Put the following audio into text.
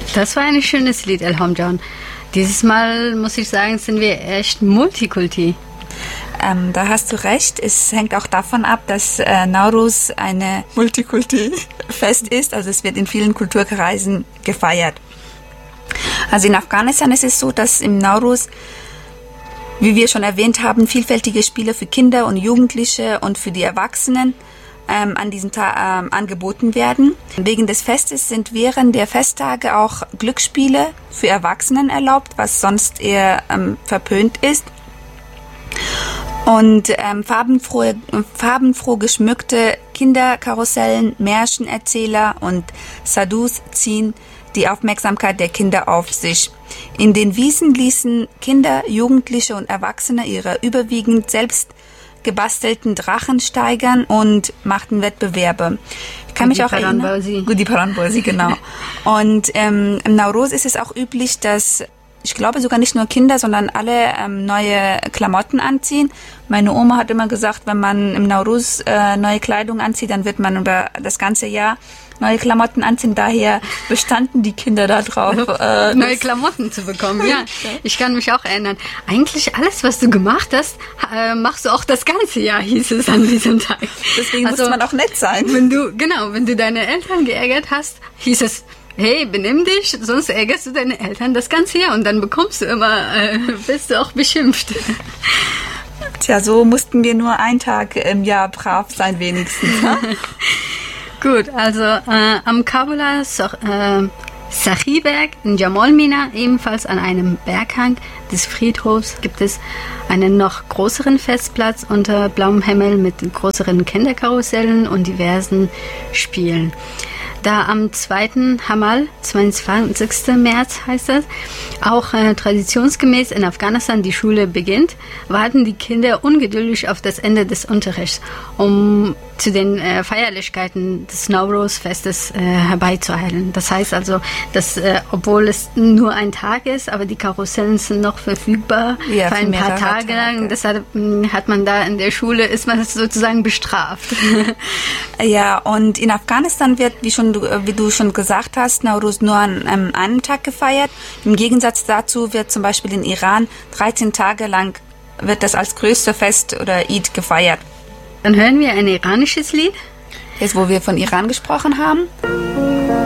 Das war ein schönes Lied, Elham Can. Dieses Mal, muss ich sagen, sind wir echt Multikulti. Da hast du recht. Es hängt auch davon ab, dass Nowruz eine Multikulti-Fest ist. Also es wird in vielen Kulturkreisen gefeiert. Also in Afghanistan ist es so, dass im Nowruz, wie wir schon erwähnt haben, vielfältige Spiele für Kinder und Jugendliche und für die Erwachsenen an diesem Tag angeboten werden. Wegen des Festes sind während der Festtage auch Glücksspiele für Erwachsenen erlaubt, was sonst eher verpönt ist. Und farbenfroh geschmückte Kinderkarussellen, Märchenerzähler und Sadhus ziehen die Aufmerksamkeit der Kinder auf sich. In den Wiesen ließen Kinder, Jugendliche und Erwachsene ihre überwiegend selbst gebastelten Drachen steigern und machten Wettbewerbe. Ich kann mich auch erinnern. Die Paranbosi, genau. Und im Nowruz ist es auch üblich, dass ich glaube sogar nicht nur Kinder, sondern alle neue Klamotten anziehen. Meine Oma hat immer gesagt, wenn man im Nowruz neue Kleidung anzieht, dann wird man über das ganze Jahr neue Klamotten anziehen. Daher bestanden die Kinder darauf, neue Klamotten zu bekommen. Ja, ich kann mich auch erinnern. Eigentlich alles, was du gemacht hast, machst du auch das ganze Jahr, hieß es an diesem Tag. Deswegen muss man auch nett sein. Wenn du deine Eltern geärgert hast, hieß es: Hey, benimm dich, sonst ärgerst du deine Eltern das ganze Jahr und dann bekommst du immer, bist du auch beschimpft. Tja, so mussten wir nur einen Tag im Jahr brav sein wenigstens. Ne? Gut, also am Kabula Sachi-Berg in Jamal Mina, ebenfalls an einem Berghang des Friedhofs, gibt es einen noch größeren Festplatz unter blauem Himmel mit größeren Kinderkarussellen und diversen Spielen. Da am 2. Hamal, 22. März heißt das, auch traditionsgemäß in Afghanistan die Schule beginnt, warten die Kinder ungeduldig auf das Ende des Unterrichts, um zu den Feierlichkeiten des Nowruz-Festes herbeizueilen. Das heißt also, dass obwohl es nur ein Tag ist, aber die Karussellen sind noch verfügbar für ein paar Tage lang. Deshalb hat man da in der Schule, ist man sozusagen bestraft. Ja, und in Afghanistan wird, wie du schon gesagt hast, Nowruz nur an einem Tag gefeiert. Im Gegensatz dazu wird zum Beispiel in Iran 13 Tage lang wird das als größte Fest oder Eid gefeiert. Dann hören wir ein iranisches Lied. Jetzt, wo wir von Iran gesprochen haben.